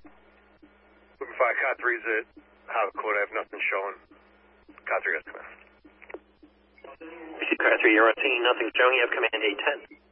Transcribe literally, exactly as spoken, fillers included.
Looking five, Car three's at Harbor Court. I have nothing showing. Car three has command. Car three, you're on scene, nothing showing. You have command eight ten.